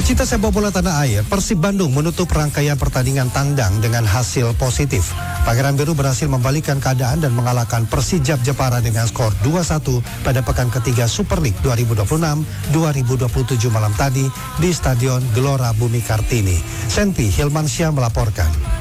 Pecinta sepak bola tanah air, Persib Bandung menutup rangkaian pertandingan tandang dengan hasil positif. Pangeran Biru berhasil membalikkan keadaan dan mengalahkan Persijap Jepara dengan skor 2-1 pada pekan ketiga Super League 2026-2027 malam tadi di Stadion Gelora Bumi Kartini. Senpi Hilmansyah melaporkan.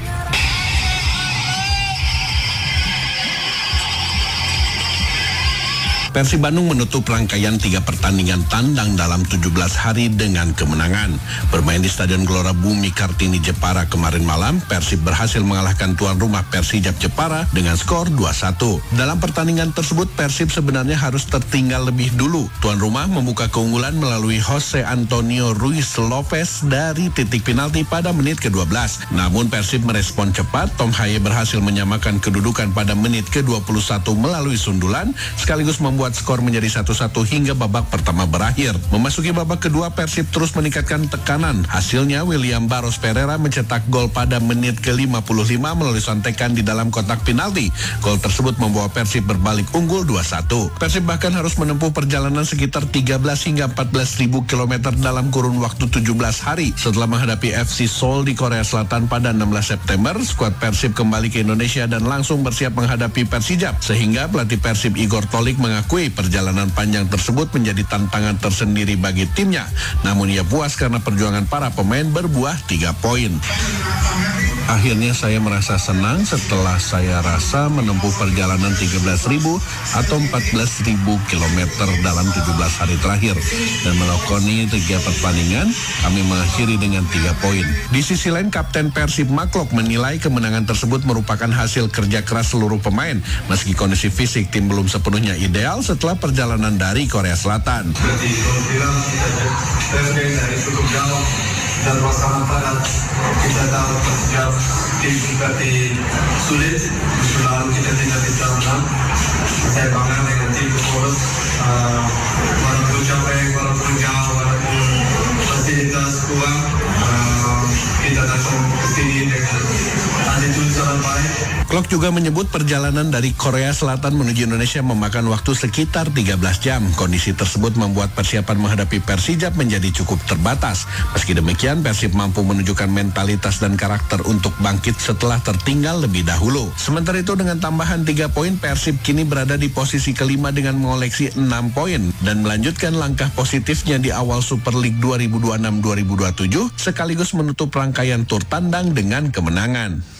Persib Bandung menutup rangkaian 3 pertandingan tandang dalam 17 hari dengan kemenangan. Bermain di Stadion Gelora Bumi Kartini Jepara kemarin malam, Persib berhasil mengalahkan tuan rumah Persijap Jepara dengan skor 2-1. Dalam pertandingan tersebut, Persib sebenarnya harus tertinggal lebih dulu. Tuan rumah membuka keunggulan melalui Jose Antonio Ruiz Lopez dari titik penalti pada menit ke-12. Namun Persib merespon cepat, Tom Haye berhasil menyamakan kedudukan pada menit ke-21 melalui sundulan, sekaligus membuat skor menjadi 1-1 hingga babak pertama berakhir. Memasuki babak kedua, Persib terus meningkatkan tekanan. Hasilnya, William Barros Pereira mencetak gol pada menit ke-55 melalui sontekan di dalam kotak penalti. Gol tersebut membawa Persib berbalik unggul 2-1. Persib bahkan harus menempuh perjalanan sekitar 13 hingga 14.000 km dalam kurun waktu 17 hari. Setelah menghadapi FC Seoul di Korea Selatan pada 16 September, skuad Persib kembali ke Indonesia dan langsung bersiap menghadapi Persijap. Sehingga pelatih Persib Igor Tolik mengakui perjalanan panjang tersebut menjadi tantangan tersendiri bagi timnya. Namun ia puas karena perjuangan para pemain berbuah 3 poin. Akhirnya saya merasa senang setelah saya rasa menempuh perjalanan 13.000 atau 14.000 km dalam 17 hari terakhir. Dan melakoni 3 pertandingan, kami mengakhiri dengan 3 poin. Di sisi lain, Kapten Persib Maklok menilai kemenangan tersebut merupakan hasil kerja keras seluruh pemain. Meski kondisi fisik tim belum sepenuhnya ideal setelah perjalanan dari Korea Selatan. Dan pasangan padat kita tahu Persijap tim seperti sulit, lalu kita tidak bisa menang. Saya bangga dengan tim pengurus, walaupun capek, walaupun jauh, walaupun fasilitas kurang, kita datang ke sini dengan attitude sangat baik. Klok juga menyebut perjalanan dari Korea Selatan menuju Indonesia memakan waktu sekitar 13 jam. Kondisi tersebut membuat persiapan menghadapi Persijap menjadi cukup terbatas. Meski demikian, Persib mampu menunjukkan mentalitas dan karakter untuk bangkit setelah tertinggal lebih dahulu. Sementara itu dengan tambahan 3 poin, Persib kini berada di posisi kelima dengan mengoleksi 6 poin dan melanjutkan langkah positifnya di awal Super League 2026-2027 sekaligus menutup rangkaian tur tandang dengan kemenangan.